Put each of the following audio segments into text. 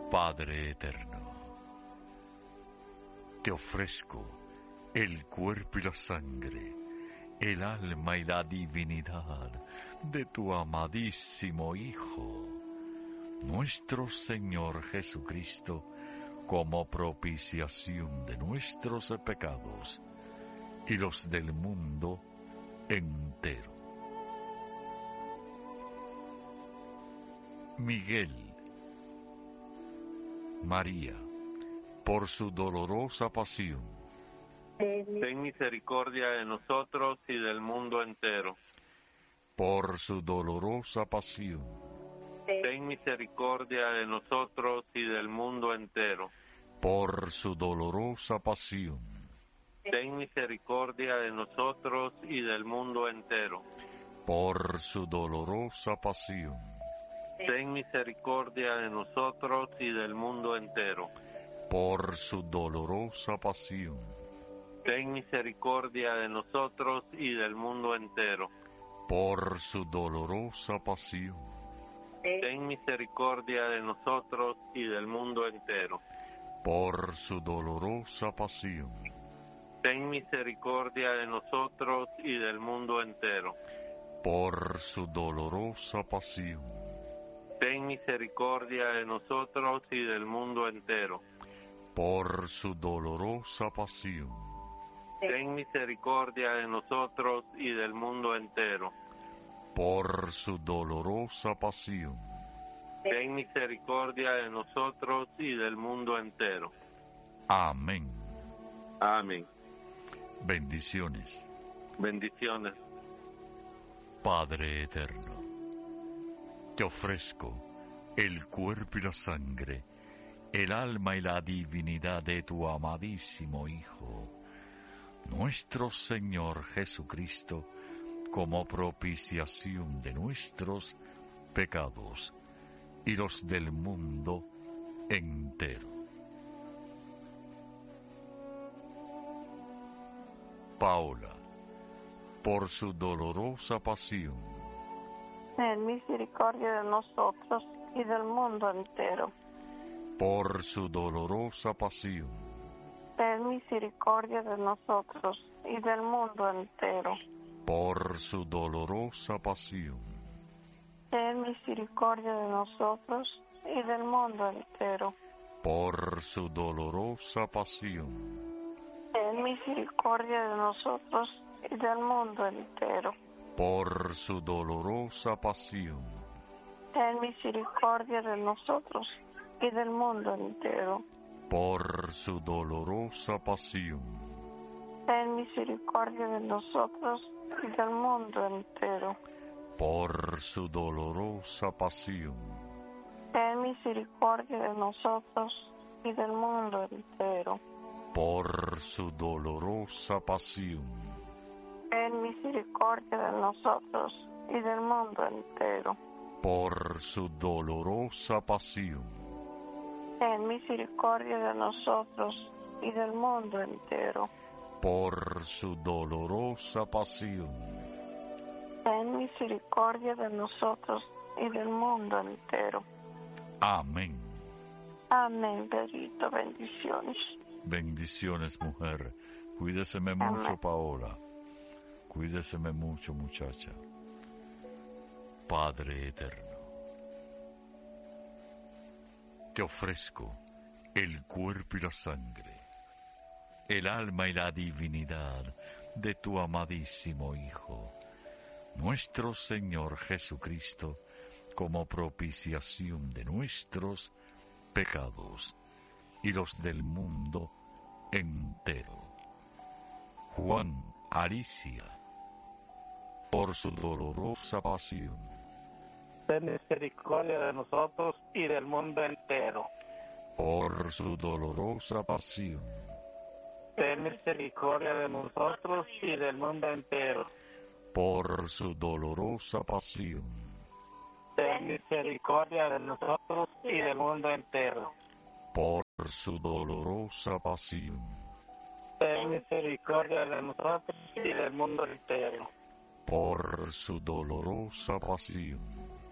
Padre eterno, te ofrezco el cuerpo y la sangre, el alma y la divinidad de tu amadísimo Hijo, nuestro Señor Jesucristo, como propiciación de nuestros pecados y los del mundo entero. Miguel, María, por su dolorosa pasión, ten misericordia de nosotros y del mundo entero. por su dolorosa pasión, Ten misericordia de nosotros y del mundo entero. por su dolorosa pasión, Ten misericordia de nosotros y del mundo entero. por su dolorosa pasión, Ten misericordia de nosotros y del mundo entero. por su dolorosa pasión, Ten misericordia de nosotros y del mundo entero. por su dolorosa pasión, Ten misericordia de nosotros y del mundo entero. por su dolorosa pasión, Ten misericordia de nosotros y del mundo entero. por su dolorosa pasión, Ten misericordia de nosotros y del mundo entero. por su dolorosa pasión, Ten misericordia de nosotros y del mundo entero. por su dolorosa pasión, Ten misericordia de nosotros y del mundo entero. amén. Amén. Bendiciones. Bendiciones. Padre eterno, te ofrezco el cuerpo y la sangre, el alma y la divinidad de tu amadísimo Hijo, nuestro Señor Jesucristo, como propiciación de nuestros pecados y los del mundo entero. Paola, por su dolorosa pasión, ten misericordia de nosotros y del mundo entero. por su dolorosa pasión, Ten misericordia de nosotros y del mundo entero. por su dolorosa pasión, Ten misericordia de nosotros y del mundo entero. por su dolorosa pasión, Ten misericordia de nosotros y del mundo entero. por su dolorosa pasión, Ten misericordia de nosotros y del mundo entero. por su dolorosa pasión, Ten misericordia de nosotros y del mundo entero. por su dolorosa pasión, Ten misericordia de nosotros y del mundo entero. por su dolorosa pasión, Ten misericordia de nosotros y del mundo entero. por su dolorosa pasión, Ten misericordia de nosotros y del mundo entero. por su dolorosa pasión, Ten misericordia de nosotros y del mundo entero. amén. Amén, Pedrito, bendiciones. Bendiciones, mujer. Cuídeseme Amén. mucho, Paola. Cuídeseme mucho, muchacha. Padre eterno, te ofrezco el cuerpo y la sangre, el alma y la divinidad de tu amadísimo Hijo, nuestro Señor Jesucristo, como propiciación de nuestros pecados y los del mundo entero. Juan Alicia, por su dolorosa pasión, ten misericordia de nosotros y del mundo entero. por su dolorosa pasión, Ten misericordia de nosotros y del mundo entero. por su dolorosa pasión, Ten misericordia de nosotros y del mundo entero. por su dolorosa pasión, Ten misericordia de nosotros y del mundo entero. por su dolorosa pasión,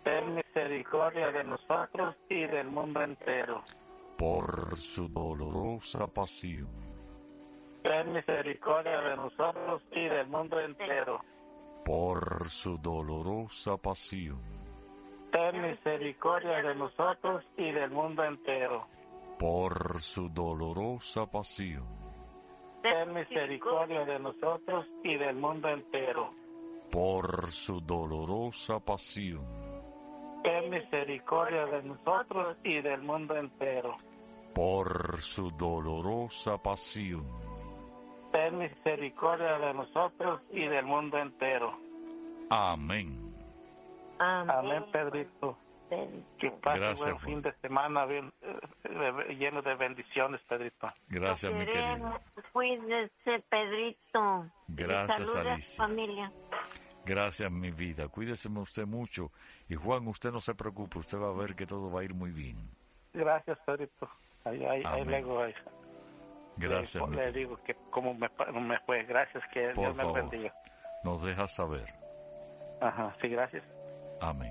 ten misericordia de nosotros y del mundo entero. por su dolorosa pasión, Ten misericordia de nosotros y del mundo entero. por su dolorosa pasión, Ten misericordia de nosotros y del mundo entero. por su dolorosa pasión, Ten misericordia de nosotros y del mundo entero. por su dolorosa pasión, Ten misericordia de nosotros y del mundo entero. por su dolorosa pasión, Ten misericordia de nosotros y del mundo entero. amén. Amén, Pedrito. Que pase Gracias, buen Juan. fin de semana bien, lleno de bendiciones, Pedrito. Gracias, mi querido. Cuídese, Pedrito. Gracias, Saludos a su Alicia. familia. Gracias, mi vida. Cuídese usted mucho. Y Juan, usted no se preocupe, usted va a ver que todo va a ir muy bien. Gracias, Pedrito. Ahí Amén. luego Gracias, mi le querido. digo que cómo me fue. Gracias, que Por Dios me favor. bendiga. Nos deja saber. Ajá, sí, gracias. Amén.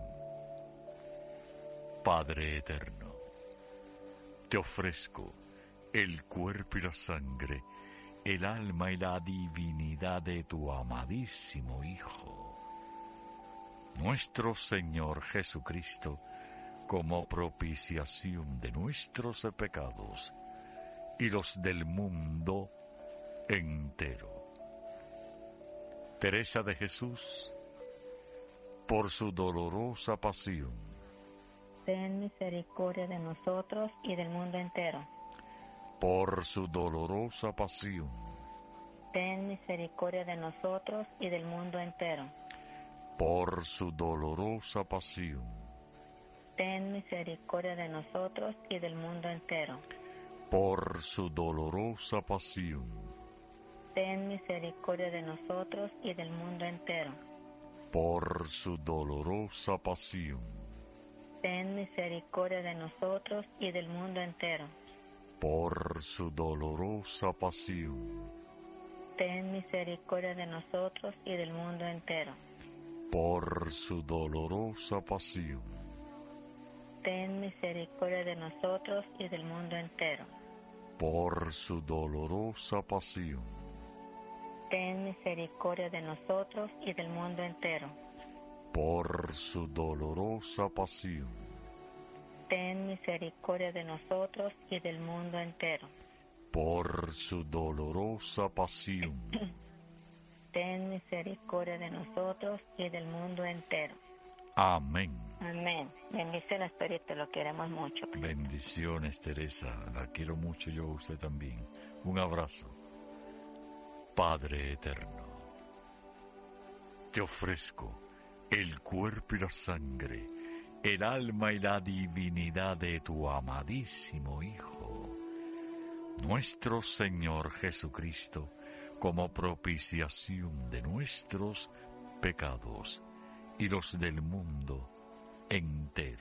Padre eterno, te ofrezco el cuerpo y la sangre, el alma y la divinidad de tu amadísimo Hijo, nuestro Señor Jesucristo, como propiciación de nuestros pecados y los del mundo entero. Teresa de Jesús, por su dolorosa pasión, ten misericordia de nosotros y del mundo entero. por su dolorosa pasión, Ten misericordia de nosotros y del mundo entero. por su dolorosa pasión, Ten misericordia de nosotros y del mundo entero. por su dolorosa pasión, Ten misericordia de nosotros y del mundo entero. por su dolorosa pasión, Ten misericordia de nosotros y del mundo entero. por su dolorosa pasión, Ten misericordia de nosotros y del mundo entero. por su dolorosa pasión, Ten misericordia de nosotros y del mundo entero. por su dolorosa pasión, Ten misericordia de nosotros y del mundo entero. por su dolorosa pasión, Ten misericordia de nosotros y del mundo entero. por su dolorosa pasión, Ten misericordia de nosotros y del mundo entero. amén. Amén. Bendice la Espíritu, lo queremos mucho. Bendiciones, Teresa. La quiero mucho yo a usted también. Un abrazo. Padre eterno, te ofrezco el cuerpo y la sangre, el alma y la divinidad de tu amadísimo Hijo, nuestro Señor Jesucristo, como propiciación de nuestros pecados y los del mundo entero.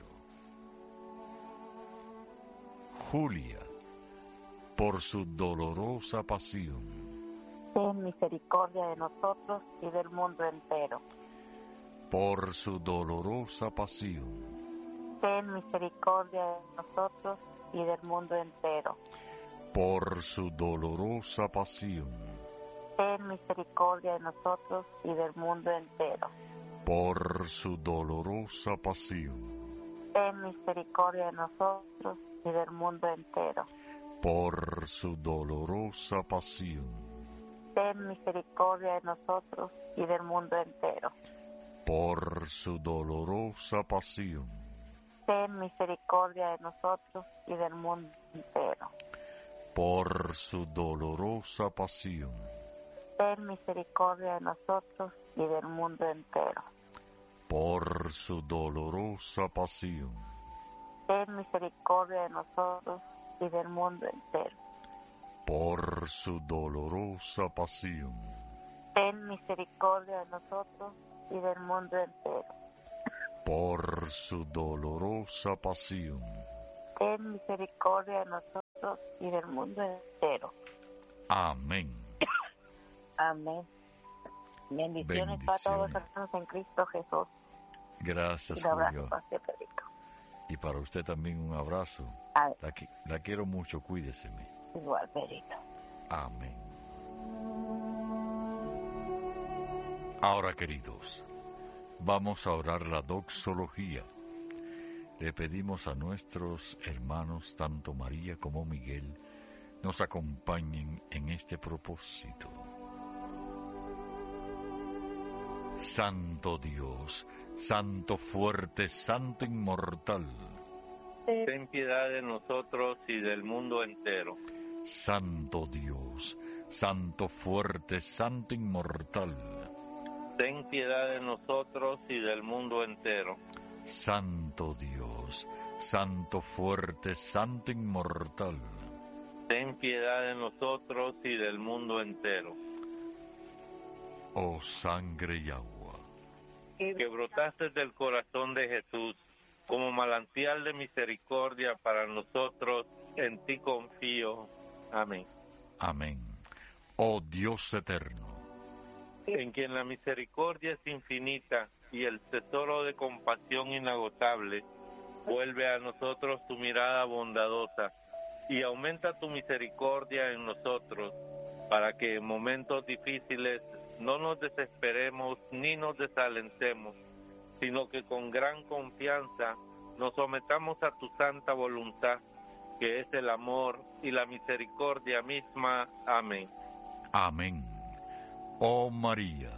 Julia, por su dolorosa pasión, Ten misericordia de nosotros y del mundo entero. por su dolorosa pasión, Ten misericordia de nosotros y del mundo entero. por su dolorosa pasión, Ten misericordia de nosotros y del mundo entero. por su dolorosa pasión, Ten misericordia de nosotros y del mundo entero. por su dolorosa pasión, Ten misericordia de nosotros y del mundo entero. por su dolorosa pasión, Ten misericordia de nosotros y del mundo entero. por su dolorosa pasión, Ten misericordia de nosotros y del mundo entero. por su dolorosa pasión, Ten misericordia de nosotros y del mundo entero. por su dolorosa pasión, Ten misericordia de nosotros y del mundo entero. por su dolorosa pasión, Ten misericordia de nosotros y del mundo entero. amén. Amén. Bendiciones para todos Bendiciones. los hermanos en Cristo Jesús. Gracias, Un abrazo Julio. para usted, Pedrito. Y para usted también un abrazo. Ay, La quiero mucho, cuídeseme. igual, Pedrito. Amén. Ahora, queridos, vamos a orar la doxología. Le pedimos a nuestros hermanos, tanto María como Miguel, nos acompañen en este propósito. Santo Dios, Santo fuerte, Santo inmortal, Ten piedad de nosotros y del mundo entero. Santo Dios, Santo fuerte, Santo inmortal, Ten piedad de nosotros y del mundo entero. Santo Dios, Santo fuerte, Santo inmortal, Ten piedad de nosotros y del mundo entero. oh sangre y agua, Que brotaste del corazón de Jesús como manantial de misericordia para nosotros, en ti confío. Amén. amén. Oh Dios eterno, En quien la misericordia es infinita y el tesoro de compasión inagotable, vuelve a nosotros tu mirada bondadosa y aumenta tu misericordia en nosotros, para que en momentos difíciles no nos desesperemos ni nos desalentemos, sino que con gran confianza nos sometamos a tu santa voluntad, que es el amor y la misericordia misma. Amén. amén. Oh María,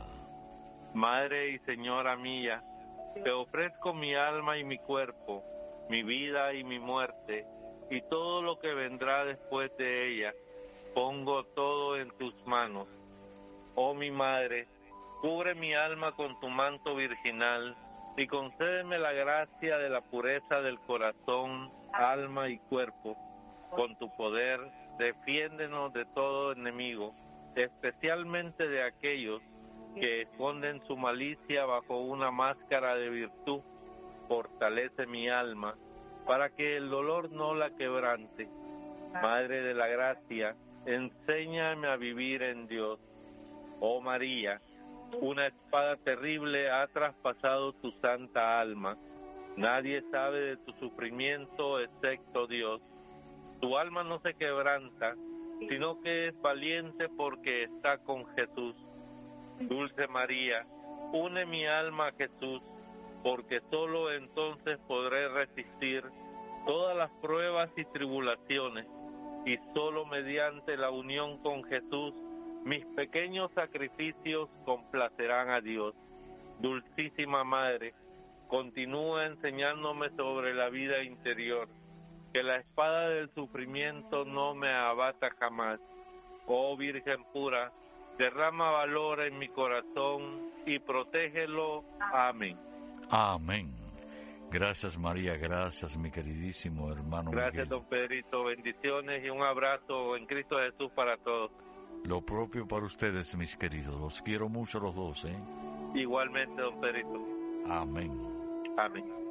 Madre y Señora mía, te ofrezco mi alma y mi cuerpo, mi vida y mi muerte, y todo lo que vendrá después de ella. Pongo todo en tus manos. Oh mi Madre, cubre mi alma con tu manto virginal y concédeme la gracia de la pureza del corazón, alma y cuerpo. Con tu poder, defiéndenos de todo enemigo, especialmente de aquellos que esconden su malicia bajo una máscara de virtud. Fortalece mi alma, para que el dolor no la quebrante. Madre de la gracia, enséñame a vivir en Dios. Oh María, una espada terrible ha traspasado tu santa alma. Nadie sabe de tu sufrimiento excepto Dios. Tu alma no se quebranta, sino que es valiente porque está con Jesús. Dulce María, une mi alma a Jesús, porque solo entonces podré resistir todas las pruebas y tribulaciones, y solo mediante la unión con Jesús, mis pequeños sacrificios complacerán a Dios. Dulcísima Madre, continúa enseñándome sobre la vida interior, que la espada del sufrimiento no me abata jamás. Oh Virgen pura, derrama valor en mi corazón y protégelo. Amén. amén. Gracias María, gracias mi queridísimo hermano Gracias, Miguel. don Pedrito. Bendiciones y un abrazo en Cristo Jesús para todos. Lo propio para ustedes, mis queridos. Los quiero mucho los dos, ¿eh? Igualmente, don Pedrito. Amén. Amén.